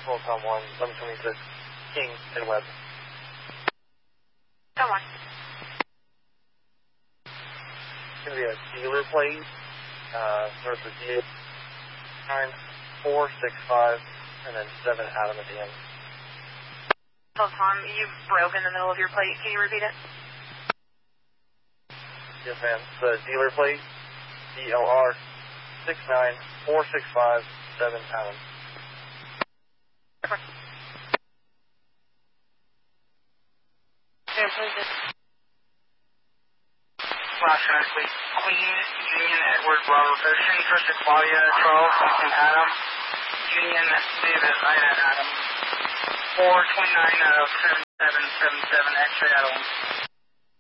Tom 1, 1126, King and Webb. Come on. It's going to be a dealer plate, starts with D9465, and then 7 Adam at the end. So Tom, you broke in the middle of your plate. Can you repeat it? Yes, ma'am. The dealer plate, DLR 69465, 7 Adam. Last translate. Queen, Union, Edward, Bravo, Ocean, Tristan, Claudia, Charles, Lincoln, Adam, Union, David, Ida, Adam. 429 out of 7777, X-ray, Adam.